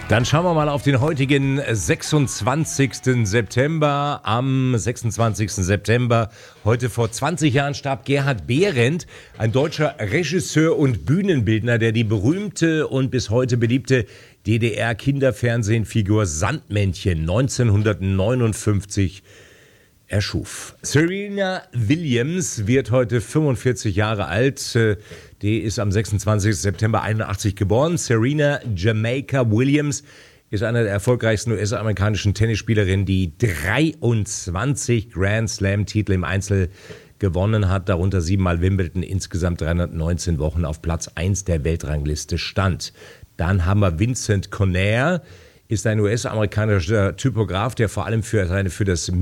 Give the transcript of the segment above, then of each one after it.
Dann schauen wir mal auf den heutigen 26. September. Am 26. September, heute vor 20 Jahren, starb Gerhard Behrendt, ein deutscher Regisseur und Bühnenbildner, der die berühmte und bis heute beliebte DDR-Kinderfernsehfigur Sandmännchen 1959 erschuf. Serena Williams wird heute 45 Jahre alt. Die ist am 26. September 81 geboren. Serena Jamaica Williams ist eine der erfolgreichsten US-amerikanischen Tennisspielerinnen, die 23 Grand Slam-Titel im Einzel gewonnen hat, darunter 7-mal Wimbledon, insgesamt 319 Wochen auf Platz 1 der Weltrangliste stand. Dann haben wir Vincent Conair, ist ein US-amerikanischer Typograf, der vor allem für das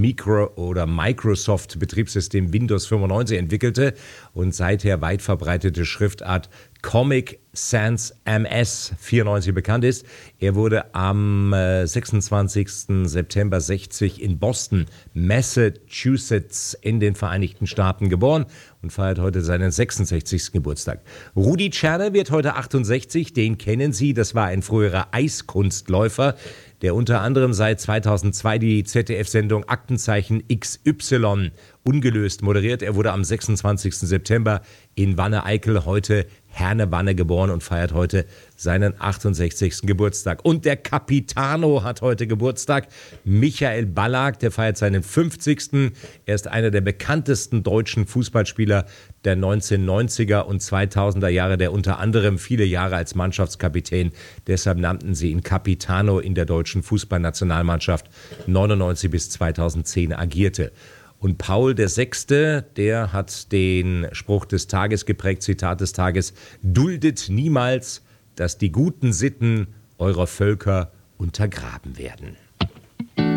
Microsoft-Betriebssystem Windows 95 entwickelte und seither weit verbreitete Schriftart Comic Sans MS 94 bekannt ist. Er wurde am 26. September 60 in Boston, Massachusetts in den Vereinigten Staaten geboren und feiert heute seinen 66. Geburtstag. Rudi Czerny wird heute 68, den kennen Sie, das war ein früherer Eiskunstläufer, der unter anderem seit 2002 die ZDF-Sendung Aktenzeichen XY ungelöst moderiert. Er wurde am 26. September in Wanne-Eickel, heute Herne-Wanne, geboren und feiert heute seinen 68. Geburtstag. Und der Capitano hat heute Geburtstag, Michael Ballack, der feiert seinen 50. Er ist einer der bekanntesten deutschen Fußballspieler der 1990er und 2000er Jahre, der unter anderem viele Jahre als Mannschaftskapitän, deshalb nannten sie ihn Capitano, in der deutschen Fußballnationalmannschaft 99 bis 2010 agierte. Und Paul VI., der hat den Spruch des Tages geprägt, Zitat des Tages: Duldet niemals, dass die guten Sitten eurer Völker untergraben werden.